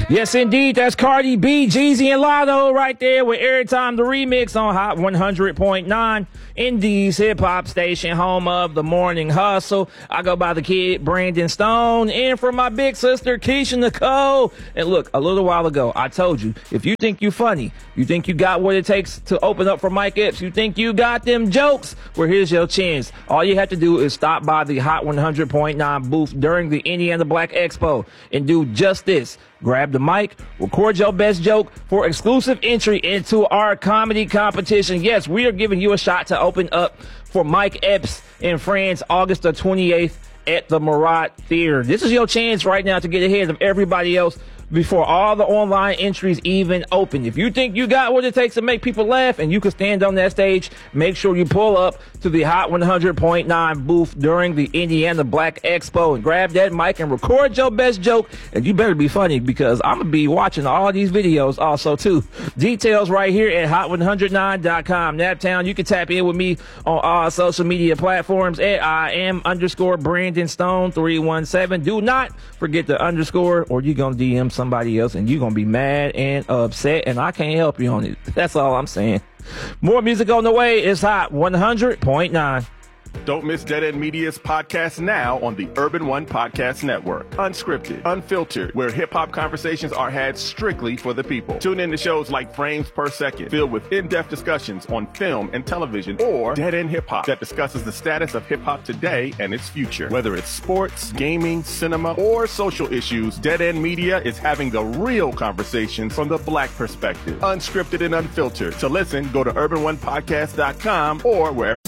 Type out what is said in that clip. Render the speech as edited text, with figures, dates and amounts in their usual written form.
Yes, indeed. That's Cardi B, Jeezy, and Lotto right there with Every Time the Remix on Hot 100.9. Indeed's hip-hop station, home of the morning hustle. I go by the kid, Brandon Stone, and for my big sister, Keisha Nicole. And look, a little while ago, I told you, if you think you funny, you think you got what it takes to open up for Mike Epps, you think you got them jokes, well, here's your chance. All you have to do is stop by the Hot 100.9 booth during the Indiana Black Expo and do just this. Grab the mic, record your best joke for exclusive entry into our comedy competition. Yes, we are giving you a shot to open up for Mike Epps in France, August the 28th at the Murat Theater. This is your chance right now to get ahead of everybody else before all the online entries even open. If you think you got what it takes to make people laugh and you can stand on that stage, make sure you pull up to the Hot 100.9 booth during the Indiana Black Expo and grab that mic and record your best joke. And you better be funny because I'm going to be watching all these videos also too. Details right here at hot109.com. Naptown, you can tap in with me on all social media platforms at @Brandon Stone 317. Do not forget the underscore or you're going to DM somebody else and you're going to be mad and upset and I can't help you on it. That's all I'm saying. More music on the way. It's Hot 100.9. Don't miss Dead End Media's podcast now on the Urban One Podcast Network. Unscripted, unfiltered, where hip-hop conversations are had strictly for the people. Tune in to shows like Frames Per Second, filled with in-depth discussions on film and television, or Dead End Hip Hop, that discusses the status of hip-hop today and its future. Whether it's sports, gaming, cinema, or social issues, Dead End Media is having the real conversations from the Black perspective. Unscripted and unfiltered. To listen, go to urbanonepodcast.com or wherever